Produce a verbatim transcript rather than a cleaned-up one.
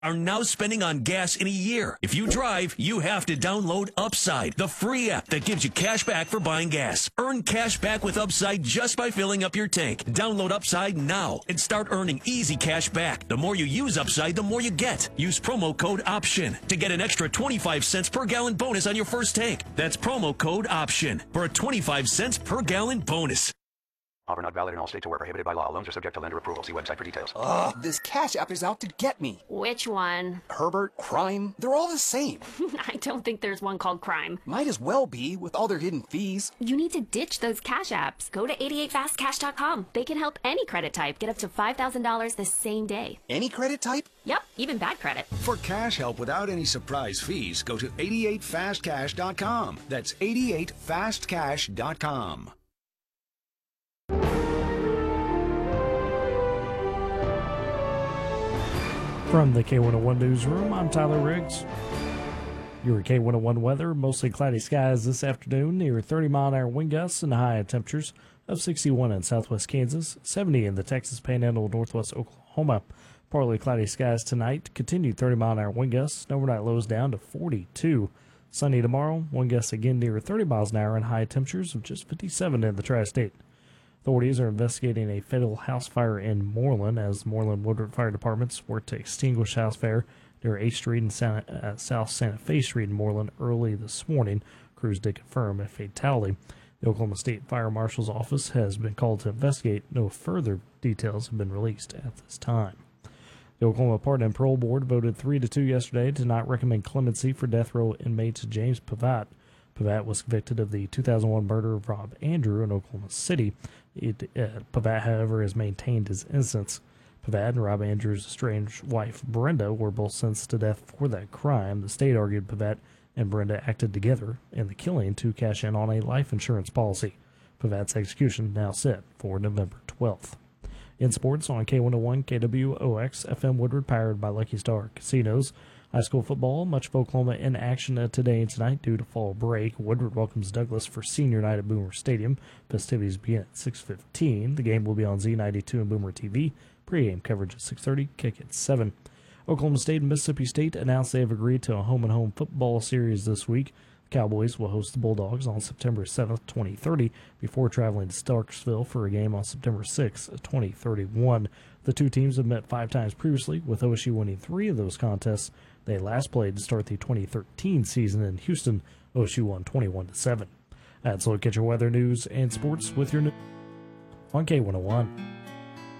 are now spending on gas in a year. If you drive, you have to download Upside, the free app that gives you cash back for buying gas. Earn cash back with Upside just by filling up your tank. Download Upside now and start earning easy cash back. The more you use Upside, the more you get. Use promo code OPTION to get an extra twenty-five cents per gallon bonus on your first tank. That's promo code OPTION for a twenty-five cents per gallon bonus. Offer not valid in all states or where prohibited by law. Loans are subject to lender approval. See website for details. Ugh, this Cash App is out to get me. Which one? Herbert, Crime, they're all the same. I don't think there's one called Crime. Might as well be, with all their hidden fees. You need to ditch those Cash Apps. Go to eighty-eight fast cash dot com. They can help any credit type get up to five thousand dollars the same day. Any credit type? Yep, even bad credit. For cash help without any surprise fees, go to eighty-eight fast cash dot com. That's eighty-eight fast cash dot com. From the K one oh one Newsroom, I'm Tyler Riggs. Your K one oh one weather, mostly cloudy skies this afternoon, near thirty mile an hour wind gusts and high temperatures of sixty-one in southwest Kansas, seventy in the Texas Panhandle, northwest Oklahoma. Partly cloudy skies tonight, continued thirty mile an hour wind gusts, and overnight lows down to forty-two. Sunny tomorrow, wind gusts again near thirty miles an hour and high temperatures of just fifty-seven in the tri-state. Authorities are investigating a fatal house fire in Moreland as Moreland Woodward Fire Departments worked to extinguish house fire near eighth Street and Santa, uh, South Santa Fe Street in Moreland early this morning. Crews did confirm a fatality. The Oklahoma State Fire Marshal's Office has been called to investigate. No further details have been released at this time. The Oklahoma Pardon and Parole Board voted three to two yesterday to not recommend clemency for death row inmate James Pavat. Pavat was convicted of the two thousand one murder of Rob Andrew in Oklahoma City. It, uh, Pavat, however, has maintained his innocence. Pavat and Rob Andrews' estranged wife, Brenda, were both sentenced to death for that crime. The state argued Pavat and Brenda acted together in the killing to cash in on a life insurance policy. Pavat's execution now set for November twelfth. In sports, on K one oh one K W O X F M Woodward, powered by Lucky Star Casinos. High school football, much of Oklahoma in action today and tonight due to fall break. Woodward welcomes Douglas for senior night at Boomer Stadium. Festivities begin at six fifteen. The game will be on Z ninety-two and Boomer T V. Pre-game coverage at six thirty, kick at seven. Oklahoma State and Mississippi State announced they have agreed to a home-and-home football series this week. The Cowboys will host the Bulldogs on September seventh, twenty thirty, before traveling to Starksville for a game on September sixth, twenty thirty-one. The two teams have met five times previously, with O S U winning three of those contests. They last played to start the twenty thirteen season in Houston. O S U won twenty-one to seven. That's a look at your weather, news, and sports with your news on K one oh one.